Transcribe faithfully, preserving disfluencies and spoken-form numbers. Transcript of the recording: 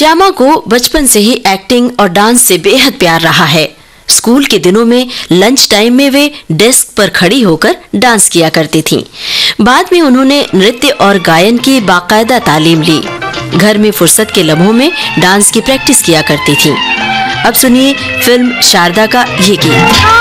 श्यामा को बचपन से ही एक्टिंग और डांस से बेहद प्यार रहा है। स्कूल के दिनों में लंच टाइम में वे डेस्क पर खड़ी होकर डांस किया करती थीं। बाद में उन्होंने नृत्य और गायन की बाकायदा तालीम ली। घर में फुर्सत के लम्हों में डांस की प्रैक्टिस किया करती थीं। अब सुनिए फिल्म शारदा का ये गीत।